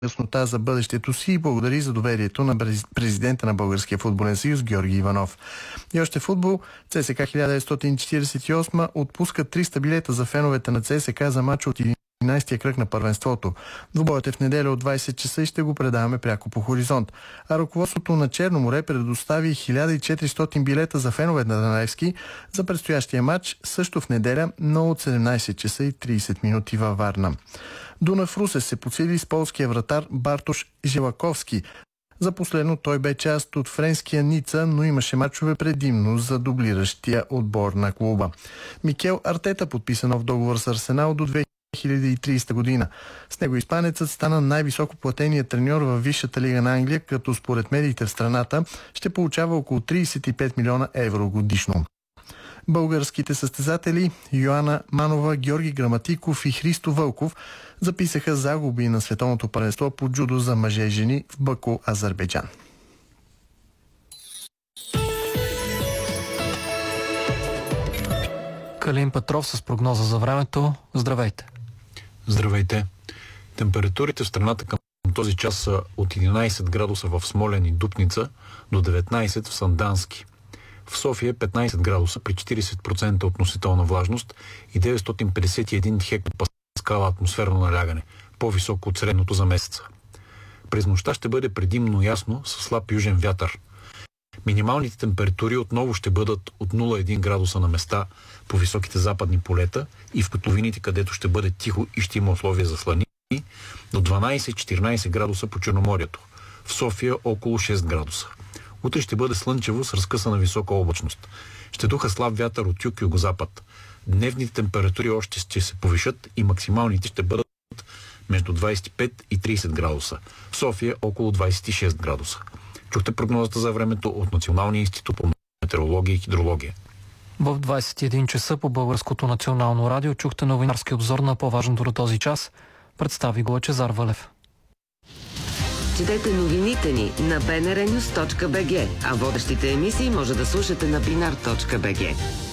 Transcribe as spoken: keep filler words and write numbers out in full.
яснота за бъдещето си и благодари за доверието на президента на Българския футболен съюз Георги Иванов. И още футбол. ЦСКА хиляда деветстотин четиридесет и осма отпуска триста билета за феновете на ЦСКА за матч от единайсетия кръг на първенството. Двубоят е в неделя от двайсет часа и ще го предаваме пряко по Хоризонт. А ръководството на Черно море предостави хиляда и четиристотин билета за феновете на Данаевски за предстоящия матч също в неделя, но от седемнайсет часа и трийсет минути във Варна. Дунав Русе се подсили с полския вратар Бартош Желаковски. За последно той бе част от френския Ница, но имаше мачове предимно за дублиращия отбор на клуба. Микел Артета подписа нов договор с Арсенал до две хиляди и трийсета година. С него испанецът стана най-високо платеният треньор във Висшата лига на Англия, като според медиите в страната ще получава около трийсет и пет милиона евро годишно. Българските състезатели Йоана Манова, Георги Граматиков и Христо Вълков записаха загуби на световното първенство по джудо за мъже и жени в Баку, Азербайджан. Калин Петров с прогноза за времето. Здравейте! Здравейте! Температурите в страната към този час са от единайсет градуса в Смолян и Дупница до деветнайсет в Сандански. В София петнайсет градуса при четирийсет процента относителна влажност и деветстотин петдесет и един хектопаскала атмосферно налягане, по-високо от средното за месеца. През нощта ще бъде предимно ясно с слаб южен вятър. Минималните температури отново ще бъдат от нула цяло и един градуса на места по високите западни полета и в котловините, където ще бъде тихо и ще има условия за слани, до дванайсет-четиринайсет градуса по Черноморието. В София около шест градуса. Утре ще бъде слънчево с разкъсана висока облачност. Ще духа слаб вятър от юг и югозапад. Дневните температури още ще се повишат и максималните ще бъдат между двайсет и пет и трийсет градуса. В София около двайсет и шест градуса. Чухте прогнозата за времето от Националния институт по метеорология и хидрология. В двайсет и един часа по Българското национално радио чухте новинарски обзор на по-важното до този час. Представи го Лъчезар Валев. Четете новините ни на би ен ар нюс точка би джи, а водещите емисии може да слушате на бинар точка би джи.